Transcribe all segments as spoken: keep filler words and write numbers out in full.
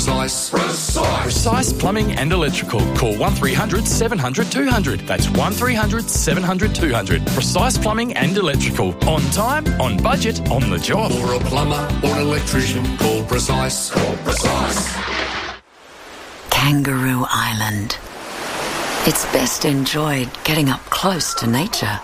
precise. Precise. Precise Plumbing and Electrical. Call one three hundred seven hundred two hundred. That's one three hundred seven hundred two hundred. Precise Plumbing and Electrical. On time, on budget, on the job. For a plumber or an electrician, call Precise. Call Precise. Kangaroo Island. It's best enjoyed getting up close to nature.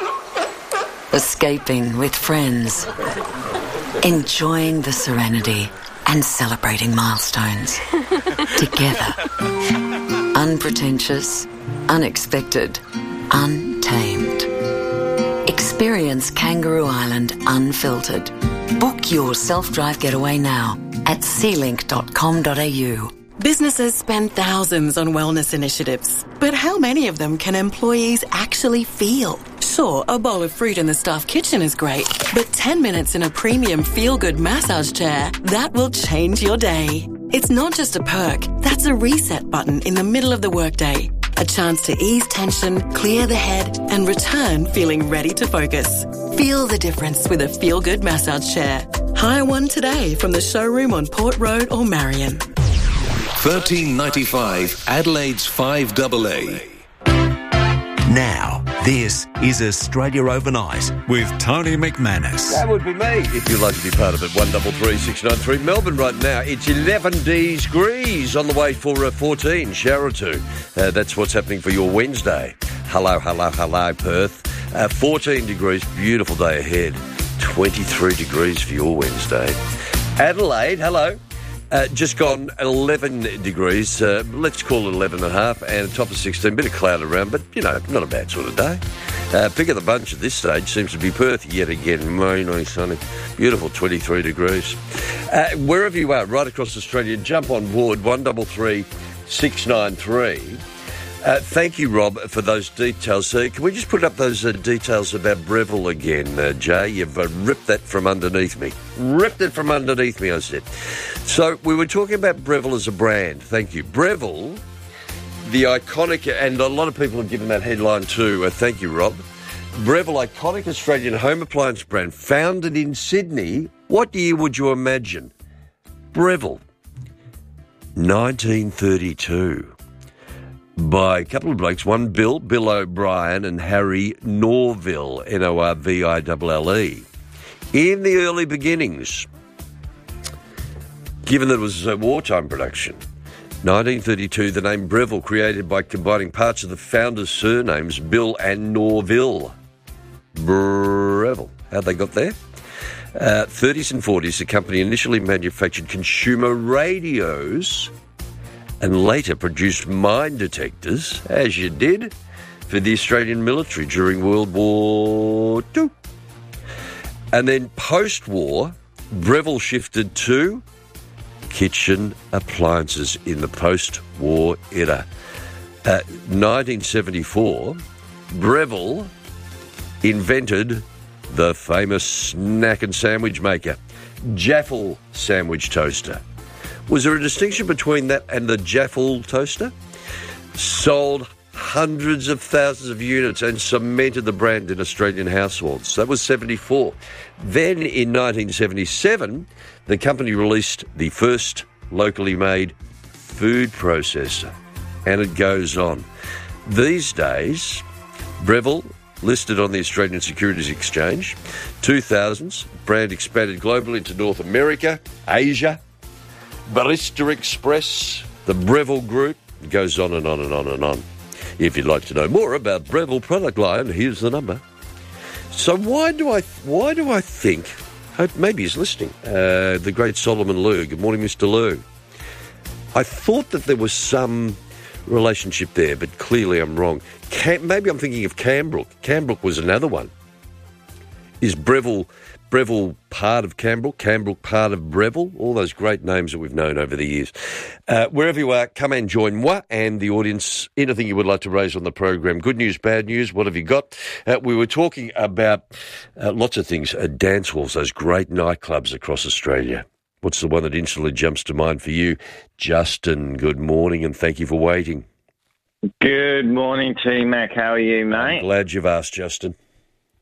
Escaping with friends. Enjoying the serenity and celebrating milestones. Together. Unpretentious, unexpected, untamed. Experience Kangaroo Island unfiltered. Book your self-drive getaway now at sea link dot com dot a u. Businesses spend thousands on wellness initiatives, but how many of them can employees actually feel? Sure, a bowl of fruit in the staff kitchen is great, but ten minutes in a premium feel-good massage chair, that will change your day. It's not just a perk, that's a reset button in the middle of the workday. A chance to ease tension, clear the head, and return feeling ready to focus. Feel the difference with a feel-good massage chair. Hire one today from the showroom on Port Road or Marion. thirteen ninety-five Adelaide's five A A. Now, this is Australia Overnight with Tony McManus. That would be me, if you'd like to be part of it. one three three six nine three. Melbourne right now, it's eleven degrees on the way for uh, fourteen, shower or two. Uh, that's what's happening for your Wednesday. Hello, hello, hello, Perth. Uh, fourteen degrees, beautiful day ahead. twenty-three degrees for your Wednesday. Adelaide, hello. Uh, just gone eleven degrees, uh, let's call it eleven and a half, and a top of sixteen, bit of cloud around, but, you know, not a bad sort of day. Uh, pick of the bunch at this stage seems to be Perth yet again, mainly sunny, beautiful twenty-three degrees. Uh, wherever you are, right across Australia, jump on board, one three three six nine three. Uh, thank you, Rob, for those details. Uh, can we just put up those uh, details about Breville again, uh, Jay? You've uh, ripped that from underneath me. Ripped it from underneath me, I said. So we were talking about Breville as a brand. Thank you. Breville, the iconic, and a lot of people have given that headline too. Uh, thank you, Rob. Breville, iconic Australian home appliance brand, founded in Sydney. What year would you imagine? Breville, nineteen thirty-two. By a couple of blokes, one Bill, Bill O'Brien, and Harry Norville, N O R V I L L E. In the early beginnings, given that it was a wartime production, nineteen thirty-two, the name Breville, created by combining parts of the founders' surnames, Bill and Norville. Breville. How'd they got there? Uh, thirties and forties, the company initially manufactured consumer radios and later produced mine detectors, as you did, for the Australian military during World War Two. And then post-war, Breville shifted to kitchen appliances in the post-war era. Uh, nineteen seventy-four, Breville invented the famous snack and sandwich maker, Jaffle sandwich toaster. Was there a distinction between that and the Jaffle toaster? Sold hundreds of thousands of units and cemented the brand in Australian households. That was seventy-four. Then in nineteen seventy-seven, the company released the first locally made food processor. And it goes on. These days, Breville, listed on the Australian Securities Exchange, two thousands, brand expanded globally into North America, Asia, Barista Express, the Breville Group. It goes on and on and on and on. If you'd like to know more about Breville product line, here's the number. So why do I why do I think, maybe he's listening, uh, the great Solomon Lew. Good morning, Mister Lew. I thought that there was some relationship there, but clearly I'm wrong. Cam, maybe I'm thinking of Cambrook. Cambrook was another one. Is Breville... Breville part of Cambrook, Cambrook part of Breville, all those great names that we've known over the years. Uh, wherever you are, come and join moi and the audience. Anything you would like to raise on the program. Good news, bad news, what have you got? Uh, we were talking about uh, lots of things, uh, dance halls, those great nightclubs across Australia. What's the one that instantly jumps to mind for you? Justin, good morning and thank you for waiting. Good morning, T-Mac. How are you, mate? I'm glad you've asked, Justin.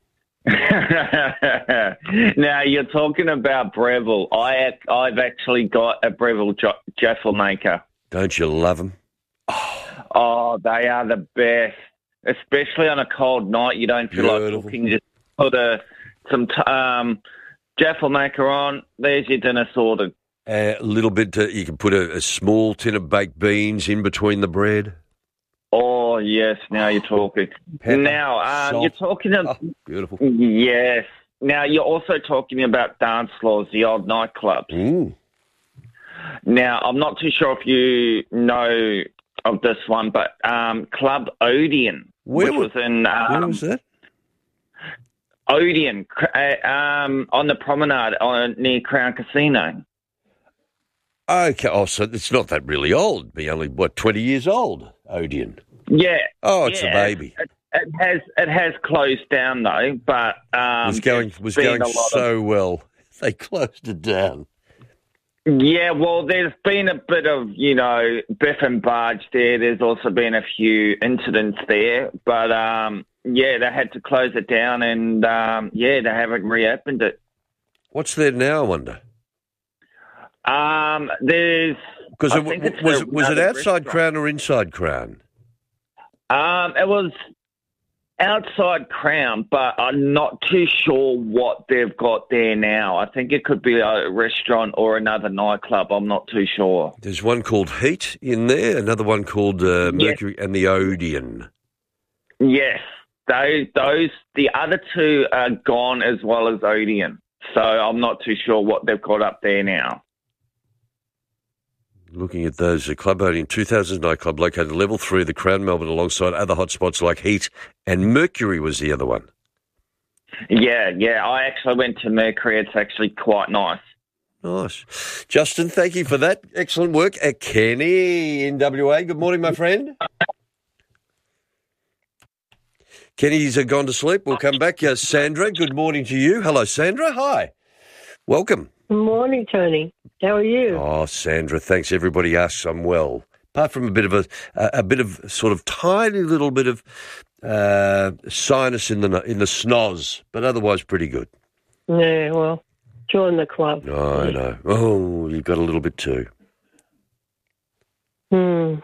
Now, you're talking about Breville. I, ac- I've actually got a Breville jo- Jaffle maker. Don't you love them? Oh, they are the best, especially on a cold night. You don't feel Beautiful. like cooking. Just put a some t- um, Jaffle maker on. There's your dinner sorted. A little bit, uh, you can put a, a small tin of baked beans in between the bread. Oh, yes, now you're talking. Pepper, now, um, salt. you're talking about... Oh, beautiful. Yes. Now, you're also talking about dance floors, the old nightclubs. Mm. Now, I'm not too sure if you know of this one, but um, Club Odeon, Where which was, was in... Um, where was that? Odeon, uh, um, on the promenade on, near Crown Casino. Okay, oh, so it's not that really old. Be only, what, twenty years old, Odeon? Yeah. Oh, it's yeah. a baby. It, it has it has closed down, though, but... Um, was going was going so of, well. They closed it down. Yeah, well, there's been a bit of, you know, biff and barge there. There's also been a few incidents there. But, um, yeah, they had to close it down and, um, yeah, they haven't reopened it. What's there now, I wonder? Um, there's... Because it, was, was, was it outside restaurant. Crown or inside Crown? Um, it was outside Crown, but I'm not too sure what they've got there now. I think it could be a restaurant or another nightclub. I'm not too sure. There's one called Heat in there, another one called uh, Mercury, yes. and the Odeon. Yes, those, those, the other two are gone as well as Odeon. So I'm not too sure what they've got up there now. Looking at those, the Club Odeon two thousands nightclub located at level three of the Crown Melbourne alongside other hotspots like Heat and Mercury was the other one. Yeah, yeah. I actually went to Mercury. It's actually quite nice. Nice. Justin, thank you for that. Excellent work. Uh, Kenny in W A. Good morning, my friend. Kenny's uh, gone to sleep. We'll come back. Uh, Sandra, good morning to you. Hello, Sandra. Hi. Welcome. Good morning, Tony. How are you? Oh, Sandra, thanks. Everybody asks I'm well. Apart from a bit of a, a, a bit of sort of tiny little bit of uh, sinus in the in the snoz, but otherwise pretty good. Yeah, well, join the club. Oh, I know. Oh, you've got a little bit too. Hmm.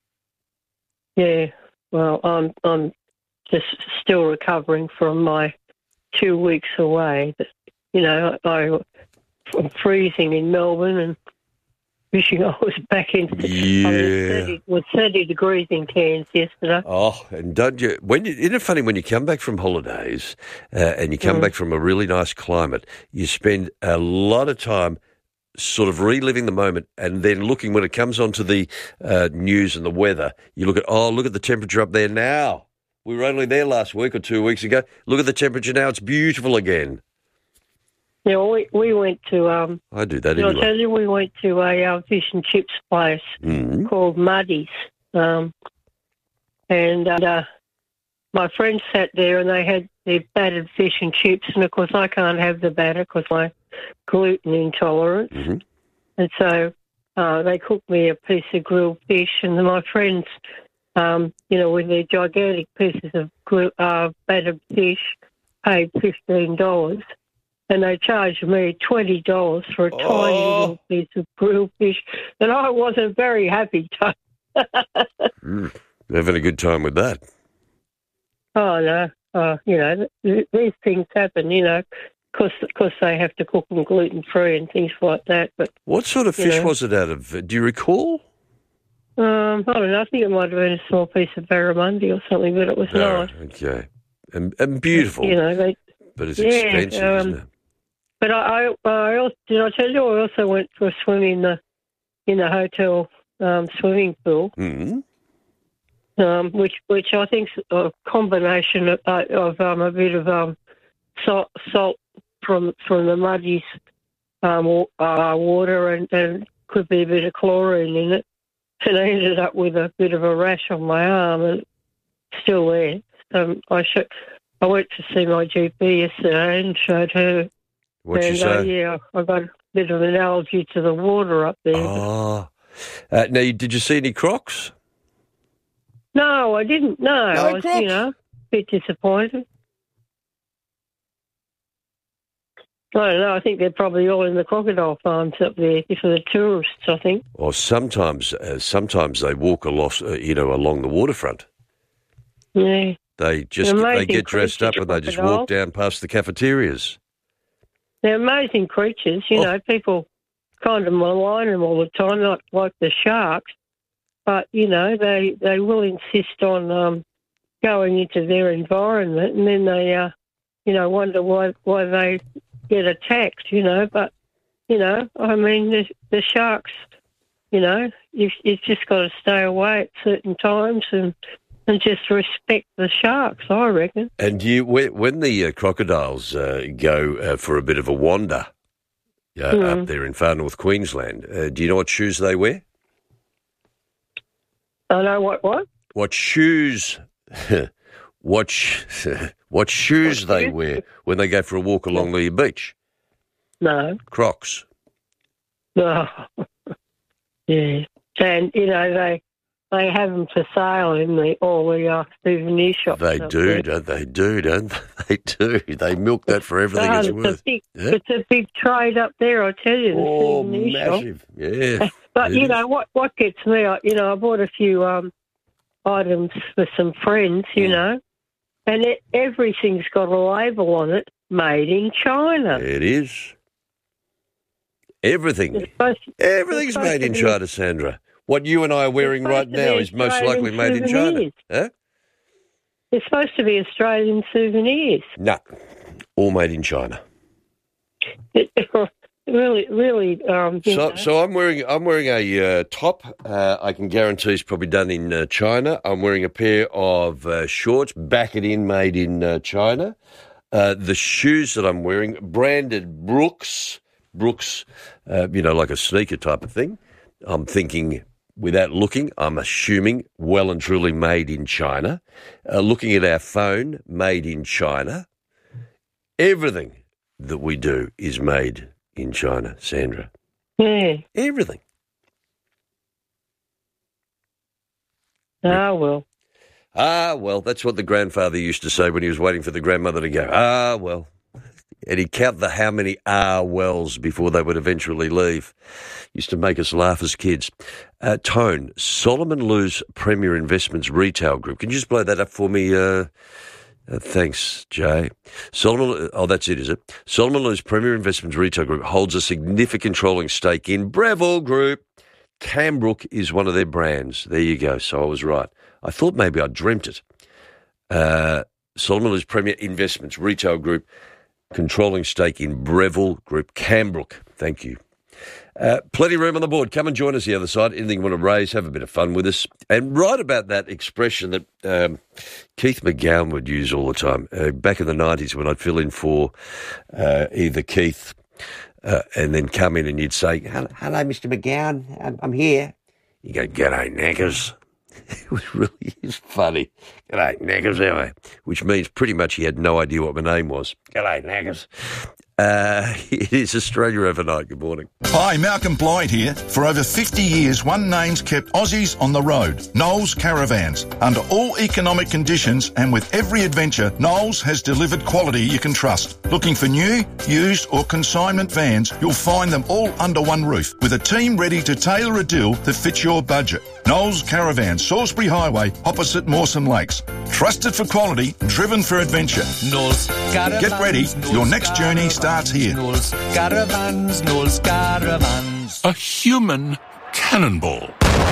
Yeah. Well, I'm I'm just still recovering from my two weeks away. But, you know, I. I'm freezing in Melbourne and wishing I was back in. Yeah. I mean, thirty, was thirty degrees in Cairns yesterday. Oh, and don't you, when you, isn't it funny when you come back from holidays uh, and you come mm. back from a really nice climate, you spend a lot of time sort of reliving the moment and then looking when it comes onto the uh, news and the weather, you look at, oh, look at the temperature up there now. We were only there last week or two weeks ago. Look at the temperature now. It's beautiful again. Yeah, well, we we went to. Um, I do that. Did anyway. I tell you we went to a uh, fish and chips place mm-hmm. called Muddy's, um, and uh, my friends sat there and they had their battered fish and chips, and of course I can't have the batter because I'm gluten intolerant, mm-hmm. and so uh, they cooked me a piece of grilled fish, and then my friends, um, you know, with their gigantic pieces of grill, uh, battered fish, paid fifteen dollars. And they charged me twenty dollars for a oh. tiny little piece of grilled fish, and I wasn't very happy. mm. Having a good time with that. Oh, no. Uh, you know, th- these things happen, you know, because they have to cook them gluten-free and things like that. But what sort of fish know. was it out of? Do you recall? Um, I don't know. I think it might have been a small piece of barramundi or something, but it was oh, nice. Okay. And, and beautiful. You know, they, but it's yeah, expensive, um, isn't it? But I, I, I also, did I tell you I also went for a swim in the in the hotel um, swimming pool, mm-hmm. um, which which I think is a combination of, uh, of um, a bit of um, salt, salt from from the Muddy's um, uh, water and, and could be a bit of chlorine in it, and I ended up with a bit of a rash on my arm and it's still there. So I should, I went to see my G P yesterday and showed her. What'd and, you say? Uh, yeah, I got a bit of an allergy to the water up there. Oh. Uh, now, did you see any crocs? No, I didn't. No, No I was, crocs? you know, a bit disappointed. I don't know. I think they're probably all in the crocodile farms up there for the tourists, I think. Or sometimes, uh, sometimes they walk along, uh, you know, along the waterfront. Yeah. They just they get dressed up and they just walk down past the cafeterias. They're amazing creatures. You Oh. know, people kind of malign them all the time, not like the sharks. But, you know, they, they will insist on um, going into their environment, and then they, uh, you know, wonder why why they get attacked, you know. But, you know, I mean, the, the sharks, you know, you've, you've just got to stay away at certain times and, and just respect the sharks, I reckon. And you, when when the uh, crocodiles uh, go uh, for a bit of a wander uh, Mm. up there in far north Queensland, uh, do you know what shoes they wear? I know what, what? What shoes? what sh- what shoes What they shoes? wear when they go for a walk along the beach? No. Crocs. No. Yeah. And, you know, they they have them for sale in the all the uh, souvenir shops. They up do, there. don't they? Do, don't they? They do. They milk that for everything Oh, it's it's, worth. a big, Yeah? it's a big trade up there, I tell you, the Oh, souvenir shop. massive. Yeah. But, it you is. know, what, what gets me, I, you know, I bought a few um, items for some friends, you Mm. know, and it, everything's got a label on it, made in China. It is. Everything. It's supposed to- Everything's it's supposed made to in be- China, Sandra. What you and I are wearing supposed right to now be is most Australian likely made in China. souvenirs. Huh? It's supposed to be Australian souvenirs. No. All made in China. It, really, really, um, you So, know. so I'm wearing I'm wearing a uh, top. Uh, I can guarantee it's probably done in uh, China. I'm wearing a pair of uh, shorts, back it in, made in uh, China. Uh, the shoes that I'm wearing, branded Brooks, Brooks, uh, you know, like a sneaker type of thing. I'm thinking, without looking, I'm assuming well and truly made in China. Uh, looking at our phone, made in China. Everything that we do is made in China, Sandra. Yeah. Everything. Ah, well. Ah, well, that's what the grandfather used to say when he was waiting for the grandmother to go. Ah, well. And he'd count the how many ah wells before they would eventually leave. Used to make us laugh as kids. Uh, Tone, Solomon Lew's Premier Investments Retail Group. Can you just blow that up for me? Uh, uh, thanks, Jay. Solomon, oh, that's it, is it? Solomon Lew's Premier Investments Retail Group holds a significant controlling stake in Breville Group. Cambrook is one of their brands. There you go. So I was right. I thought maybe I dreamt it. Uh, Solomon Lew's Premier Investments Retail Group, controlling stake in Breville Group, Cambrook. Thank you. Uh, plenty of room on the board. Come and join us the other side. Anything you want to raise, have a bit of fun with us. And write about that expression that um, Keith McGowan would use all the time. Uh, back in the nineties when I'd fill in for uh, either Keith uh, and then come in and you'd say, hello, hello Mister McGowan, I'm, I'm here. You go, g'day, knackers. It was really is funny. G'day, knackers, how are you? Which means pretty much he had no idea what my name was. G'day, knackers. Uh, it is Australia Overnight. Good morning. Hi, Malcolm Blyde here. For over fifty years, one name's kept Aussies on the road. Knowles Caravans. Under all economic conditions and with every adventure, Knowles has delivered quality you can trust. Looking for new, used or consignment vans, you'll find them all under one roof with a team ready to tailor a deal that fits your budget. Knowles Caravans, Salisbury Highway, opposite Mawson Lakes. Trusted for quality, driven for adventure. Knowles Caravans. Get ready. Knowles Your next journey Caravans, starts here. Knowles Caravans. Knowles Caravans. A human cannonball.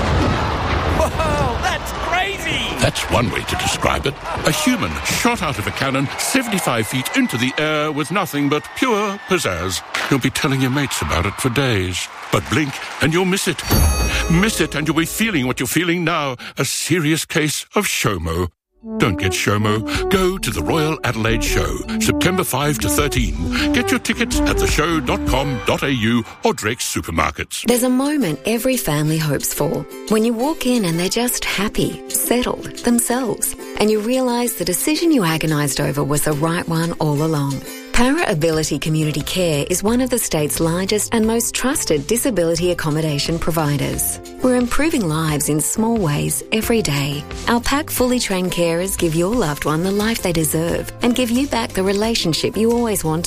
Whoa, that's crazy! That's one way to describe it. A human shot out of a cannon seventy-five feet into the air with nothing but pure pizzazz. You'll be telling your mates about it for days. But blink and you'll miss it. Miss it and you'll be feeling what you're feeling now. A serious case of SHOMO. Don't get SHOMO. Go to the Royal Adelaide Show, September fifth to thirteenth. Get your tickets at the show dot com dot a u or Drake's Supermarkets. There's a moment every family hopes for. When you walk in and they're just happy, settled, themselves, and you realise the decision you agonised over was the right one all along. Para Ability Community Care is one of the state's largest and most trusted disability accommodation providers. We're improving lives in small ways every day. Our pack fully trained carers give your loved one the life they deserve and give you back the relationship you always wanted.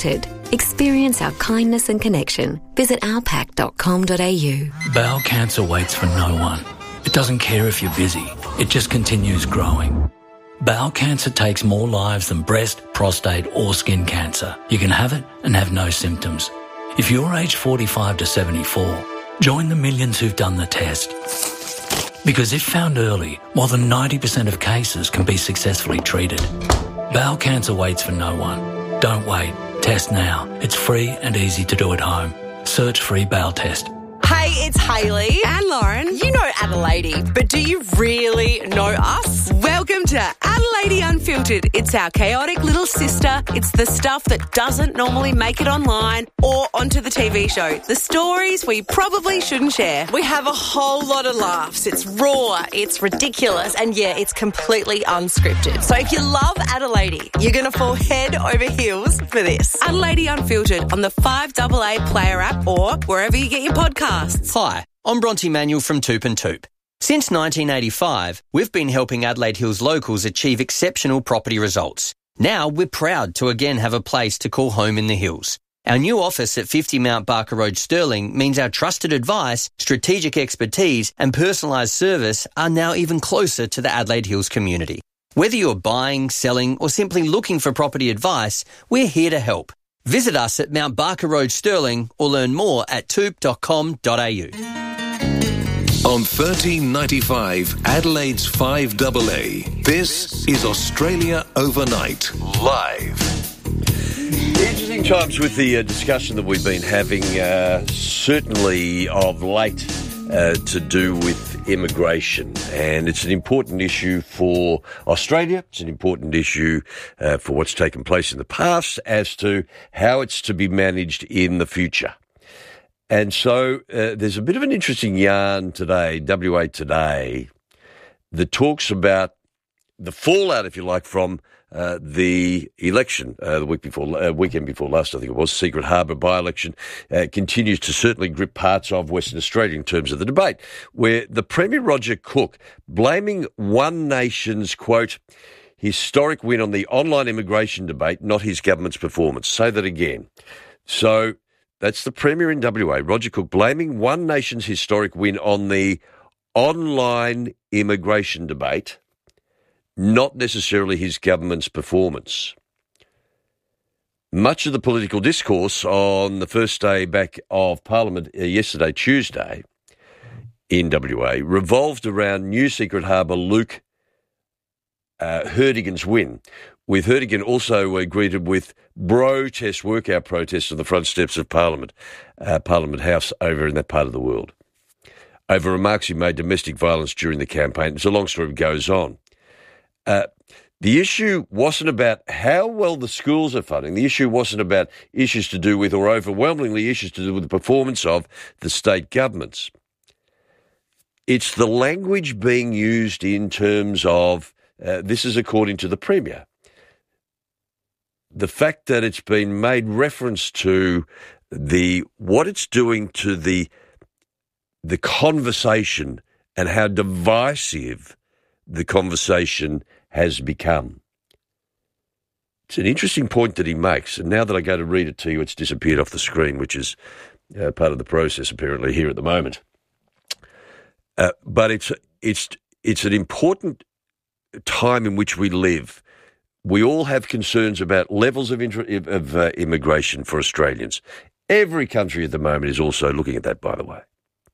Experience our kindness and connection. Visit our pack dot com dot a u. Bowel cancer waits for no one. It doesn't care if you're busy. It just continues growing. Bowel cancer takes more lives than breast, prostate or skin cancer. You can have it and have no symptoms. If you're aged forty-five to seventy-four, join the millions who've done the test. Because if found early, more than ninety percent of cases can be successfully treated. Bowel cancer waits for no one. Don't wait. Test now. It's free and easy to do at home. Search free bowel test. Hey, it's Hayley and Lauren. You know Adelaide, but do you really know us? Welcome to Adelaide Unfiltered. It's our chaotic little sister. It's the stuff that doesn't normally make it online or onto the T V show. The stories we probably shouldn't share. We have a whole lot of laughs. It's raw, it's ridiculous, and yeah, it's completely unscripted. So if you love Adelaide, you're going to fall head over heels for this. Adelaide Unfiltered on the five A A Player app or wherever you get your podcasts. Hi, I'm Bronte Manuel from Toop and Toop. Since nineteen eighty-five, we've been helping Adelaide Hills locals achieve exceptional property results. Now we're proud to again have a place to call home in the hills. Our new office at fifty Mount Barker Road, Stirling, means our trusted advice, strategic expertise and personalised service are now even closer to the Adelaide Hills community. Whether you're buying, selling or simply looking for property advice, we're here to help. Visit us at Mount Barker Road, Stirling, or learn more at toop dot com dot a u. On thirteen ninety-five, Adelaide's five A A, this is Australia Overnight, live. Interesting times with the uh, discussion that we've been having, uh, certainly of late, uh, to do with immigration. And it's an important issue for Australia. It's an important issue uh, for what's taken place in the past as to how it's to be managed in the future. And so uh, there's a bit of an interesting yarn today, W A Today, that talks about the fallout, if you like, from uh, the election uh, the week before, uh, weekend before last, I think it was, Secret Harbour by-election, uh, continues to certainly grip parts of Western Australia in terms of the debate, where the Premier Roger Cook blaming One Nation's, quote, historic win on the online immigration debate, not his government's performance. Say that again. So that's the Premier in W A, Roger Cook, blaming One Nation's historic win on the online immigration debate, not necessarily his government's performance. Much of the political discourse on the first day back of Parliament uh, yesterday, Tuesday, in W A, revolved around new Secret Harbour Luke uh, Herdigan's win, with Herdigan also uh, greeted with protest workout protests on the front steps of Parliament, uh, Parliament House over in that part of the world, over remarks he made domestic violence during the campaign. It's a long story, goes on. Uh, the issue wasn't about how well the schools are funding. The issue wasn't about issues to do with, or overwhelmingly issues to do with, the performance of the state governments. It's the language being used in terms of, uh, this is according to the Premier, the fact that it's been made reference to the what it's doing to the the conversation and how divisive the conversation has become. It's an interesting point that he makes, and now that I go to read it to you, it's disappeared off the screen, which is uh, part of the process apparently here at the moment. Uh, but it's it's it's an important time in which we live. We all have concerns about levels of, inter- of uh, immigration for Australians. Every country at the moment is also looking at that, by the way.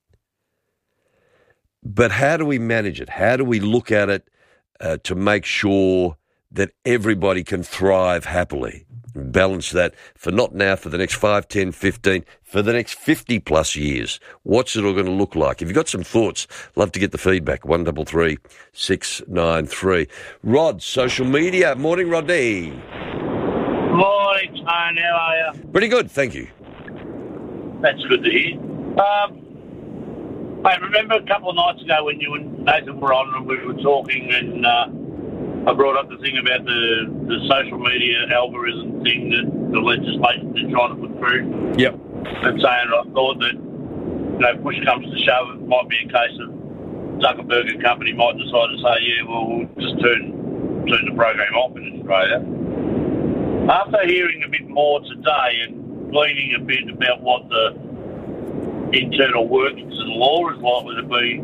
But how do we manage it? How do we look at it uh, to make sure that everybody can thrive happily and balance that for not now, for the next five, ten, fifteen, for the next fifty plus years? What's it all going to look like? If you've got some thoughts, love to get the feedback. one three three, six nine three. Rod, social media. Morning, Rodney. Morning, Tone. How are you? Pretty good, thank you. That's good to hear. Um, I remember a couple of nights ago when you and Nathan were on and we were talking, and uh, I brought up the thing about the, the social media algorithm thing, that the legislation they're trying to put through. Yep. And saying I thought that, you know, push comes to shove, it might be a case of Zuckerberg and company might decide to say, yeah, well, we'll just turn, turn the program off in Australia. After hearing a bit more today, and gleaning a bit about what the internal workings of the law is likely to be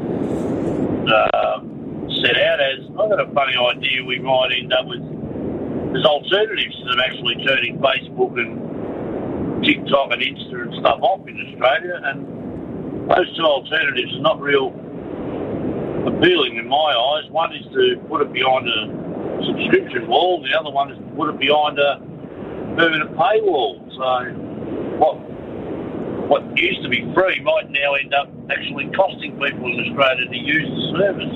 uh, set out as. I've got a funny idea we might end up with there's alternatives to them actually turning Facebook and TikTok and Insta and stuff off in Australia, and those two alternatives are not real appealing in my eyes. One is to put it behind a subscription wall, the other one is to put it behind a permanent paywall. So what what used to be free might now end up actually costing people in Australia to use the service.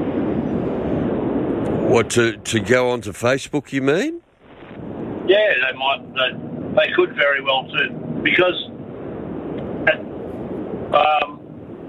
What, to, to go onto Facebook, you mean? Yeah, they might. They, they could very well too, because um,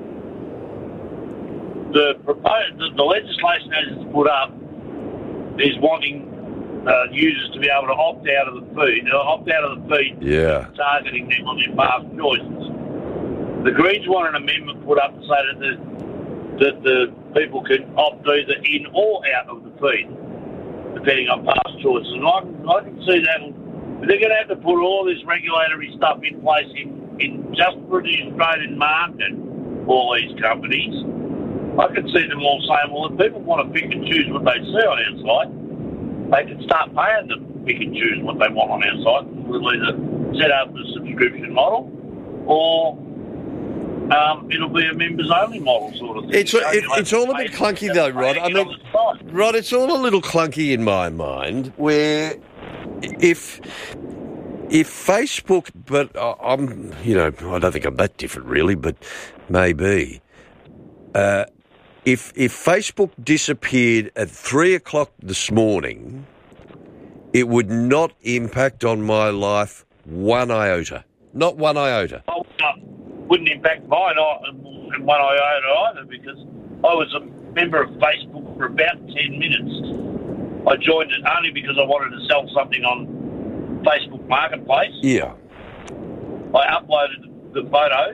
the proposed the, the legislation as it's put up is wanting uh, users to be able to opt out of the feed, uh, opt out of the feed, Yeah. targeting them on their past choices. The Greens want an amendment put up to say that the that the people can opt either in or out of the feed, depending on past choices. And I, I can see that they're going to have to put all this regulatory stuff in place in, in just for the Australian market, all these companies. I can see them all saying, well, if people want to pick and choose what they see on our site, they can start paying them to pick and choose what they want on our site. We'll either set up a subscription model or Um, it'll be a members-only model sort of thing. It's, it, it's all a bit clunky though, Rod. I mean, Rod, it's all a little clunky in my mind, where if if Facebook, but I'm, you know, I don't think I'm that different really, but maybe. Uh, if if Facebook disappeared at three o'clock this morning, it would not impact on my life one iota. Not one iota. Oh, no. Wouldn't impact mine in one iota either, because I was a member of Facebook for about ten minutes. I joined it only because I wanted to sell something on Facebook Marketplace. Yeah. I uploaded the photo,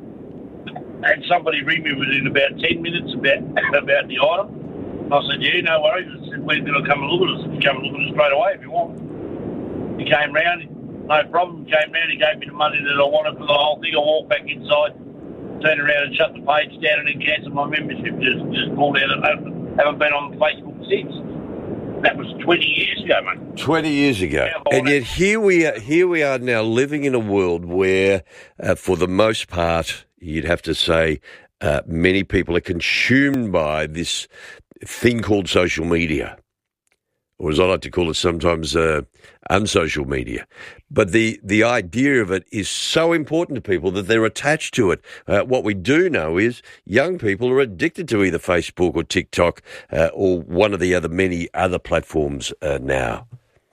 and somebody ring me within about ten minutes about about the item. And I said, yeah, no worries. I said, we're going to come and look at it. You come and look at it straight away if you want. He came round. No problem. Came round, he gave me the money that I wanted for the whole thing. I walked back inside, turned around and shut the page down and then cancelled my membership. Just just pulled out. I haven't been on Facebook since. That was twenty years ago, mate. Twenty years ago, and yet here we are. Here we are now, living in a world where, uh, for the most part, you'd have to say, uh, many people are consumed by this thing called social media, or as I like to call it sometimes, uh, unsocial media. But the, the idea of it is so important to people that they're attached to it. Uh, what we do know is young people are addicted to either Facebook or TikTok uh, or one of the other many other platforms uh, now.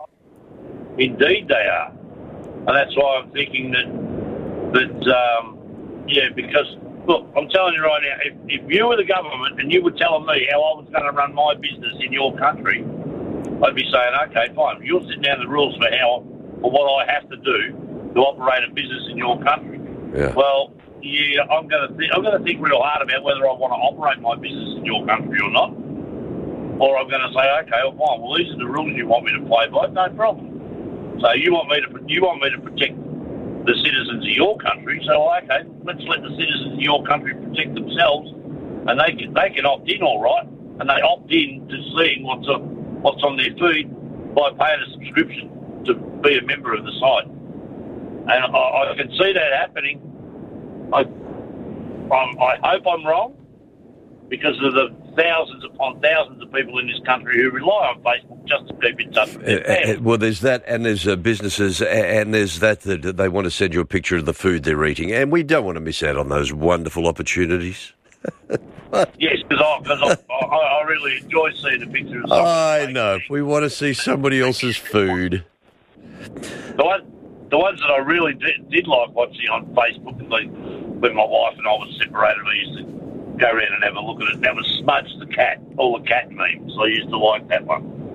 Indeed they are. And that's why I'm thinking that, that um, yeah, because, look, I'm telling you right now, if, if you were the government and you were telling me how I was going to run my business in your country, I'd be saying, okay, fine, you're setting down the rules for how, for what I have to do to operate a business in your country. Yeah. Well, yeah, I'm going to think, I'm going to think real hard about whether I want to operate my business in your country or not. Or I'm going to say, okay, well, fine, well, these are the rules you want me to play by, no problem. So you want me to, you want me to protect the citizens of your country, so okay, let's let the citizens of your country protect themselves, and they can, they can opt in all right, and they opt in to seeing what's on, what's on their feed by paying a subscription to be a member of the site. And I, I can see that happening. I, I'm, I hope I'm wrong, because of the thousands upon thousands of people in this country who rely on Facebook just to keep in touch with their family. Uh, well, there's that, and there's uh, businesses, and there's that that they want to send you a picture of the food they're eating, and we don't want to miss out on those wonderful opportunities. Yes, because I, cause I, I, I really enjoy seeing the picture of something. I know. We want to see somebody else's food. The, one, the ones that I really did, did like watching on Facebook, like when my wife and I was separated, I used to go around and have a look at it. That was Smudge the cat, all the cat memes. I used to like that one.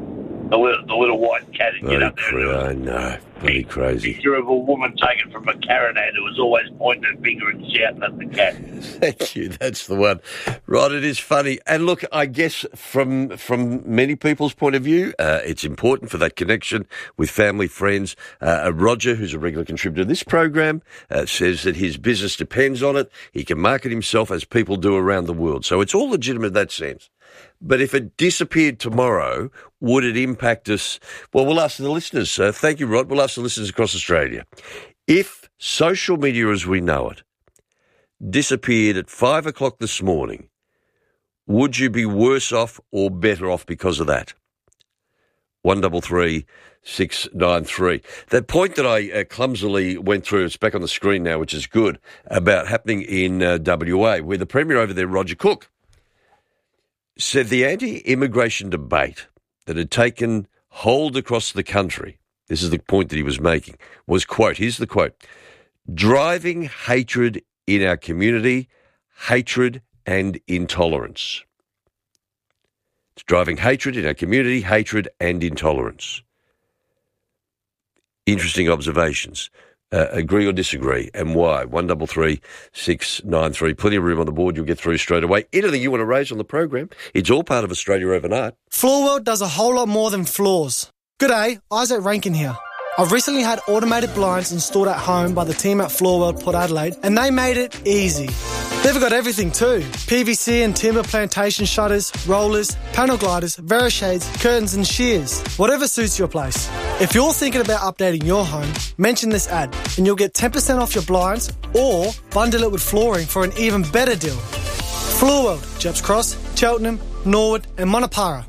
the little, the little white cat and get Bloody up there. cra- I know. Bloody crazy. Picture of a woman taken from a Carinad who was always pointing her finger and shouting at the cat. Thank you. That's the one. Right, it is funny. And look, I guess from from many people's point of view, uh, it's important for that connection with family, friends. Uh, Roger, who's a regular contributor to this program, uh, says that his business depends on it. He can market himself as people do around the world. So it's all legitimate in that sense. But if it disappeared tomorrow, would it impact us? Well, we'll ask the listeners. Uh, thank you, Rod. We'll ask the listeners across Australia. If social media as we know it disappeared at five o'clock this morning, would you be worse off or better off because of that? One double three six nine three. That point that I uh, clumsily went through, it's back on the screen now, which is good, about happening in uh, W A, where the Premier over there, Roger Cook, said the anti-immigration debate that had taken hold across the country, this is the point that he was making, was, quote, here's the quote, driving hatred in our community, hatred and intolerance. It's driving hatred in our community, hatred and intolerance. Interesting observations. Uh, agree or disagree, and why? One double three six nine three. Plenty of room on the board. You'll get through straight away. Anything you want to raise on the program? It's all part of Australia Overnight. Floor World does a whole lot more than floors. G'day, Isaac Rankin here. I've recently had automated blinds installed at home by the team at Floor World Port Adelaide, and they made it easy. They've got everything too. P V C and timber plantation shutters, rollers, panel gliders, Verishades, curtains and shears. Whatever suits your place. If you're thinking about updating your home, mention this ad and you'll get ten percent off your blinds or bundle it with flooring for an even better deal. Floor World, Jeps Cross, Cheltenham, Norwood and Monopara.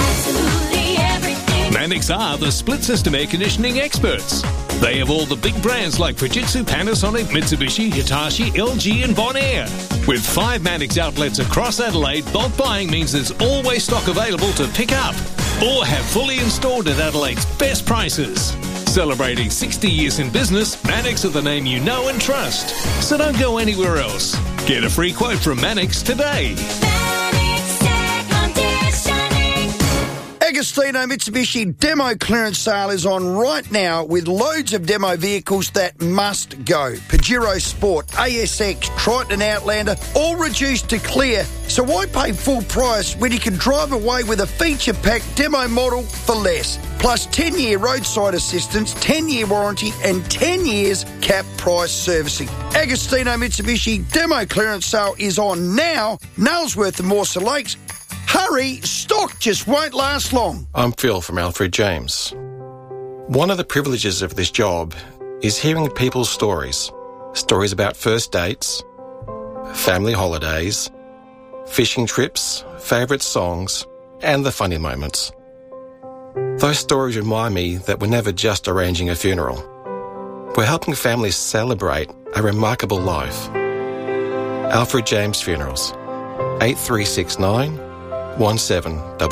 Mannix are the split system air conditioning experts. They have all the big brands like Fujitsu, Panasonic, Mitsubishi, Hitachi, L G and Bonaire. With five Mannix outlets across Adelaide, bulk buying means there's always stock available to pick up or have fully installed at Adelaide's best prices. Celebrating sixty years in business, Mannix are the name you know and trust. So don't go anywhere else. Get a free quote from Mannix today. Agostino Mitsubishi demo clearance sale is on right now with loads of demo vehicles that must go. Pajero Sport, A S X, Triton Outlander, all reduced to clear. So why pay full price when you can drive away with a feature-packed demo model for less? Plus ten-year roadside assistance, ten-year warranty and ten years cap price servicing. Agostino Mitsubishi demo clearance sale is on now. Nailsworth and Morsa Lakes. Hurry, stock just won't last long. I'm Phil from Alfred James. One of the privileges of this job is hearing people's stories. Stories about first dates, family holidays, fishing trips, favourite songs, and the funny moments. Those stories remind me that we're never just arranging a funeral. We're helping families celebrate a remarkable life. Alfred James Funerals, eight three six nine one seven eight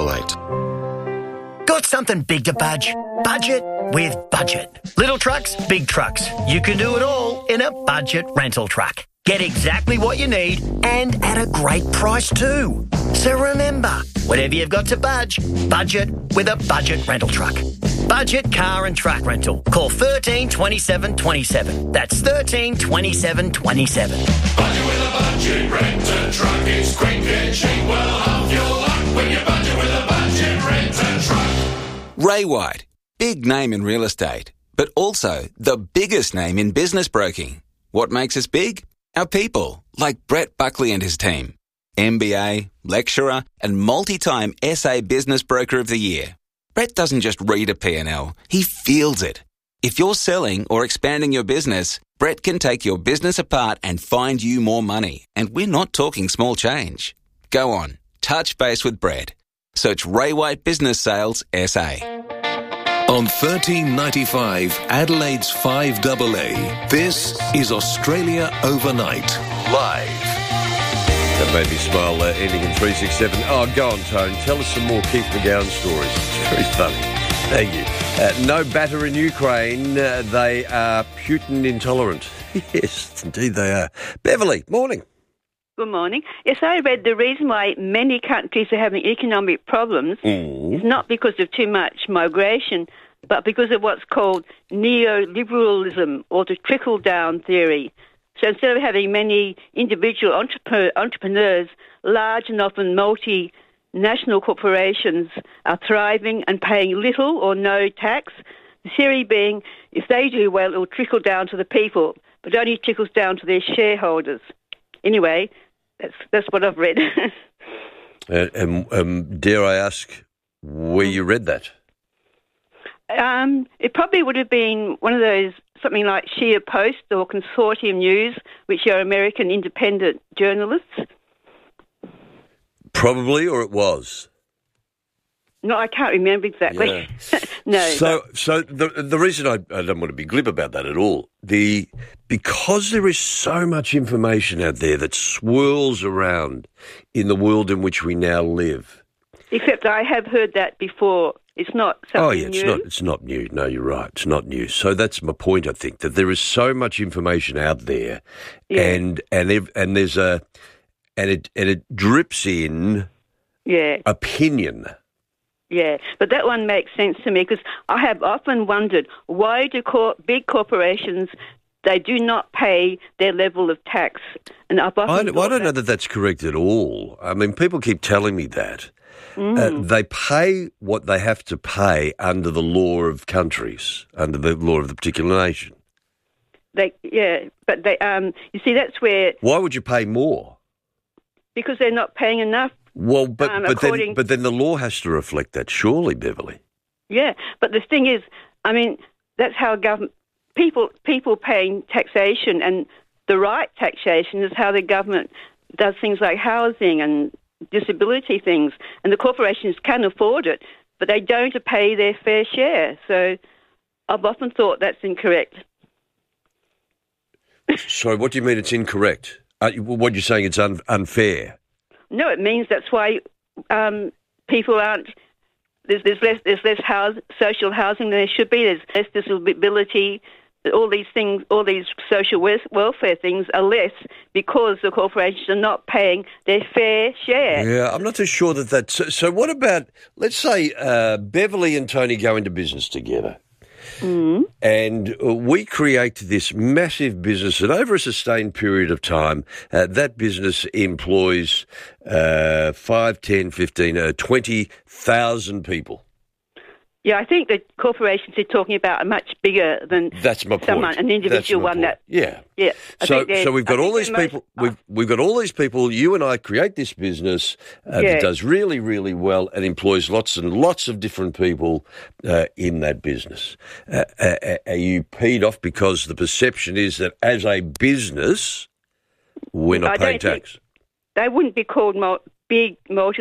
eight. Got something big to budge? Budget with Budget. Little trucks, big trucks. You can do it all in a budget rental truck. Get exactly what you need and at a great price too. So remember, whatever you've got to budge, budget with a budget rental truck. Budget car and truck rental. Call thirteen twenty-seven twenty-seven. That's thirteen twenty-seven twenty-seven. Budget with a budget rent-a truck. It's quick and cheap. Well, half your luck when you budget with a budget rent-a truck. Ray White, big name in real estate, but also the biggest name in business broking. What makes us big? Our people, like Brett Buckley and his team. M B A, lecturer, and multi-time S A Business Broker of the Year. Brett doesn't just read a P and L, he feels it. If you're selling or expanding your business, Brett can take your business apart and find you more money. And we're not talking small change. Go on, touch base with Brett. Search Ray White Business Sales S A. On thirteen ninety-five, Adelaide's five A A, this is Australia Overnight, live. That made me smile, uh, ending in three six seven. Oh, go on, Tone. Tell us some more Keith McGowan stories. It's very funny. Thank you. Uh, no batter in Ukraine. Uh, they are Putin intolerant. Yes, indeed they are. Beverly, morning. Good morning. Yes, I read the reason why many countries are having economic problems Mm. is not because of too much migration, but because of what's called neoliberalism or the trickle-down theory. So instead of having many individual entrepreneur, entrepreneurs, large and often multinational corporations are thriving and paying little or no tax. The theory being, if they do well, it will trickle down to the people, but only trickles down to their shareholders. Anyway, that's that's what I've read. Uh, and um, dare I ask where you read that? um, it probably would have been one of those, something like Shia Post or Consortium News, which are American independent journalists. Probably, or it was. No, I can't remember exactly. Yeah. no. So, so the the reason I, I don't want to be glib about that at all, the because there is so much information out there that swirls around in the world in which we now live. Except I have heard that before. It's not something Oh yeah, it's new. not. It's not new. No, you're right. It's not new. So that's my point. I think that there is so much information out there, Yeah. and and ev- and there's a and it and it drips in Yeah. opinion. Yeah, but that one makes sense to me because I have often wondered why do cor- big corporations, they do not pay their level of tax. And I've often I don't, I thought don't know that that's correct at all. I mean, people keep telling me that. Mm. Uh, they pay what they have to pay under the law of countries, under the law of the particular nation. they, yeah, but they, um, you see, that's where, Why would you pay more? because they're not paying enough. Well, but, Um, but, then, according- but then the law has to reflect that, surely, Beverly. Yeah, but the thing is, I mean, that's how government, people, people paying taxation and the right taxation is how the government does things like housing and disability things, and the corporations can afford it, but they don't pay their fair share. So I've often thought that's incorrect. So what do you mean it's incorrect? Uh, what you're saying, it's un- unfair? No, it means that's why um, people aren't. There's, there's less. There's less house, social housing than there should be. There's less disability. All these things, all these social wes- welfare things are less because the corporations are not paying their fair share. Yeah, I'm not too sure that that's... So, so what about, let's say uh, Beverly and Tony go into business together. Mm. And uh, we create this massive business, and over a sustained period of time, uh, that business employs uh, five, ten, fifteen, uh, twenty thousand people. Yeah, I think the corporations are talking about are much bigger than That's my point. someone, an individual That's my one point. that. Yeah. Yeah. I So, think they're- so we've got I all think these they're people. most- We've we've got all these people. You and I create this business uh, Yeah. that does really, really well and employs lots and lots of different people uh, in that business. Uh, uh, are you peed off because the perception is that as a business we're not I paying don't think- tax? They wouldn't be called mul- big multi